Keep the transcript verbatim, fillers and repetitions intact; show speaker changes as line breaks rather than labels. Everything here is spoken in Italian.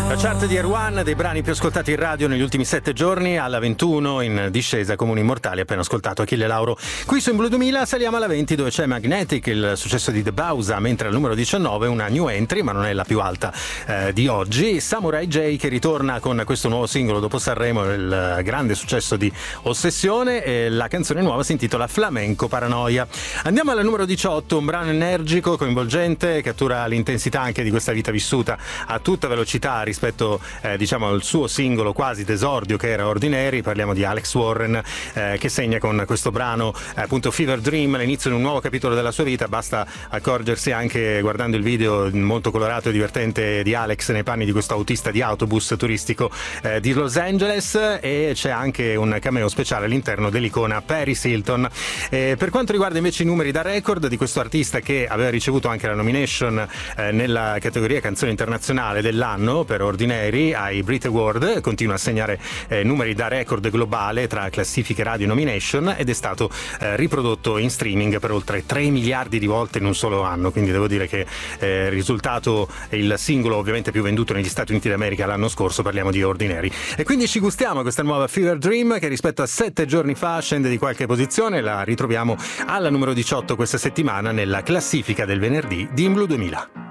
La chart di Erwan dei brani più ascoltati in radio negli ultimi sette giorni, alla ventuno in discesa Comuni Immortali, appena ascoltato Achille Lauro. Qui su In Blu duemila saliamo alla venti dove c'è Magnetic, il successo di The Bausa, mentre al numero diciannove una new entry, ma non è la più alta eh, di oggi, Samurai J, che ritorna con questo nuovo singolo dopo Sanremo, il grande successo di Ossessione, e la canzone nuova si intitola Flamenco Paranoia. Andiamo al numero diciotto, un brano energico, coinvolgente, cattura l'intensità anche di questa vita vissuta a tutta velocità rispetto eh, diciamo al suo singolo quasi d'esordio che era Ordinary. Parliamo di Alex Warren, eh, che segna con questo brano eh, appunto Fever Dream l'inizio di un nuovo capitolo della sua vita. Basta accorgersi anche guardando il video molto colorato e divertente di Alex nei panni di questo autista di autobus turistico eh, di Los Angeles, e c'è anche un cameo speciale all'interno dell'icona Paris Hilton. Eh, per quanto riguarda invece i numeri da record di questo artista, che aveva ricevuto anche la nomination eh, nella categoria canzone internazionale dell'anno per Ordinary ai Brit Award, continua a segnare eh, numeri da record globale tra classifiche radio nomination, ed è stato eh, riprodotto in streaming per oltre tre miliardi di volte in un solo anno, quindi devo dire che eh, il risultato è il singolo ovviamente più venduto negli Stati Uniti d'America l'anno scorso. Parliamo di Ordinary, e quindi ci gustiamo questa nuova Fever Dream che rispetto a sette giorni fa scende di qualche posizione. La ritroviamo alla numero diciotto questa settimana nella classifica del venerdì di In Blu duemila.